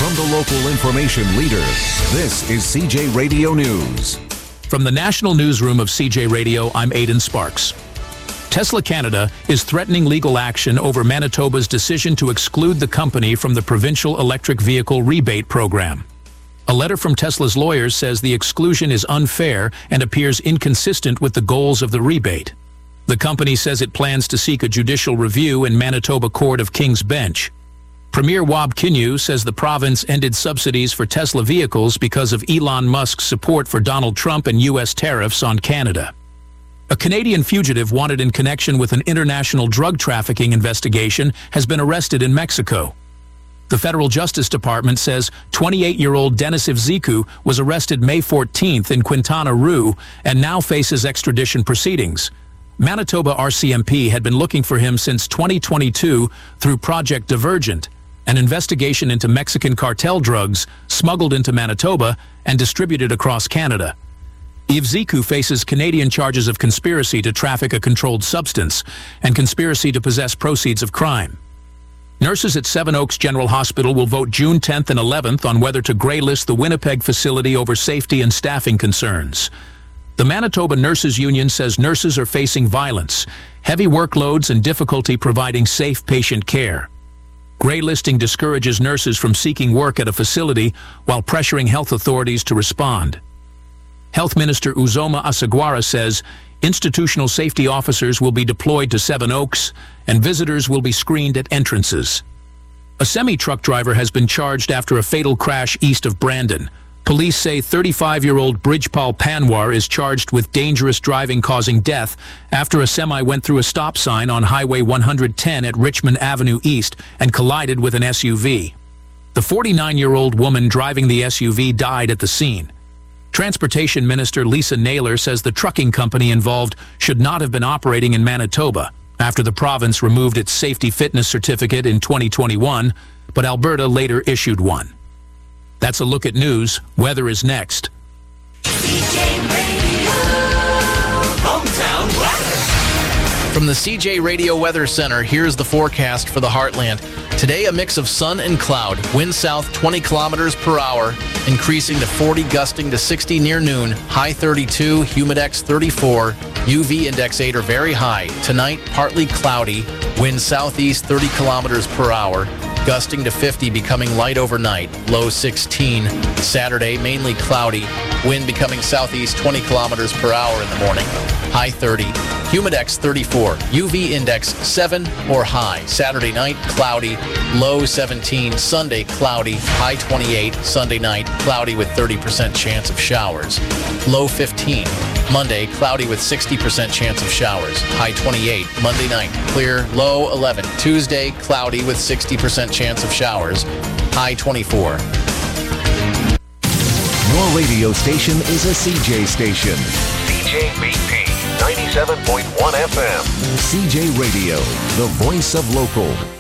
From the local information leader, this is CJ Radio News. From the national newsroom of CJ Radio, I'm Aidan Sparks. Tesla Canada is threatening legal action over Manitoba's decision to exclude the company from the provincial electric vehicle rebate program. A letter from Tesla's lawyers says the exclusion is unfair and appears inconsistent with the goals of the rebate. The company says it plans to seek a judicial review in Manitoba Court of King's Bench. Premier Wab Kinew says the province ended subsidies for Tesla vehicles because of Elon Musk's support for Donald Trump and U.S. tariffs on Canada. A Canadian fugitive wanted in connection with an international drug trafficking investigation has been arrested in Mexico. The Federal Justice Department says 28-year-old Denis Ivziku was arrested May 14th in Quintana Roo and now faces extradition proceedings. Manitoba RCMP had been looking for him since 2022 through Project Divergent, an investigation into Mexican cartel drugs smuggled into Manitoba and distributed across Canada. Ivziku faces Canadian charges of conspiracy to traffic a controlled substance and conspiracy to possess proceeds of crime. Nurses at Seven Oaks General Hospital will vote June 10th and 11th on whether to graylist the Winnipeg facility over safety and staffing concerns. The Manitoba Nurses Union says nurses are facing violence, heavy workloads, and difficulty providing safe patient care. Graylisting discourages nurses from seeking work at a facility while pressuring health authorities to respond. Health Minister Uzoma Asagwara says institutional safety officers will be deployed to Seven Oaks and visitors will be screened at entrances. A semi-truck driver has been charged after a fatal crash east of Brandon. Police say 35-year-old Bridgepal Panwar is charged with dangerous driving causing death after a semi went through a stop sign on Highway 110 at Richmond Avenue East and collided with an SUV. The 49-year-old woman driving the SUV died at the scene. Transportation Minister Lisa Naylor says the trucking company involved should not have been operating in Manitoba after the province removed its safety fitness certificate in 2021, but Alberta later issued one. That's a look at news. Weather is next. CJ Radio, hometown weather. From the CJ Radio Weather Center, here's the forecast for the Heartland. Today, a mix of sun and cloud. Wind south 20 kilometers per hour, increasing to 40, gusting to 60 near noon. High 32, humidex 34, UV index 8 are very high. Tonight, partly cloudy. Wind southeast 30 kilometers per hour, gusting to 50, becoming light overnight. Low 16. Saturday, mainly cloudy. Wind becoming southeast 20 kilometers per hour in the morning. High 30. Humidex 34. UV index 7 or high. Saturday night, cloudy. Low 17. Sunday, cloudy. High 28. Sunday night, cloudy with 30% chance of showers. Low 15. Monday, cloudy with 60% chance of showers. High 28. Monday night, clear. Low 11. Tuesday, cloudy with 60% chance of showers. High 24. Your radio station is a CJ station. CJBP 97.1 FM. CJ Radio, the voice of local.